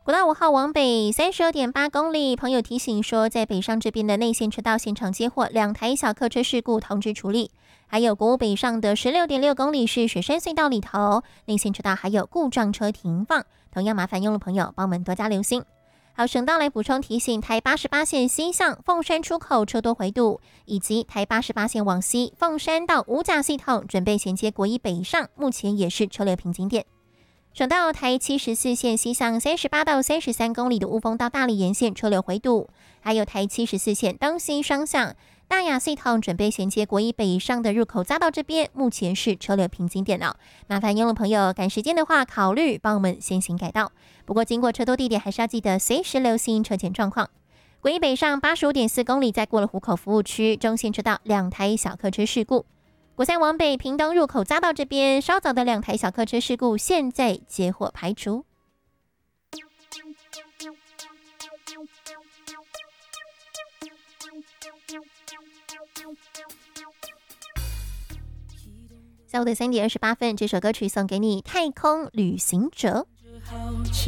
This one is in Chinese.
国道5号往北32.8公里，朋友提醒说，在北上这边的内线车道现场接获2台小客车事故，通知处理。还有国五北上的16.6公里是雪山隧道里头，内线车道还有故障车停放，同样麻烦用路朋友帮我们多加留心。好，省道来补充提醒，台88线西向凤山出口车多回堵，以及台88线往西凤山到五甲系统准备衔接国一北上，目前也是车流瓶颈点。省道台74线西向38到33公里的雾峰到大理沿线车流回堵，还有台74线东西双向大雅系统准备衔接国一北上的入口匝道这边，目前是车流瓶颈点哦。麻烦用路朋友赶时间的话，考虑帮我们先行改道。不过经过车多地点，还是要记得随时留心车前状况。国一北上85.4公里，在过了湖口服务区中线车道2台小客车事故。国三往北屏东入口匝道这边稍早的2台小客车事故，现在结获排除。下午的3点28分，这首歌曲送给你，《太空旅行者》。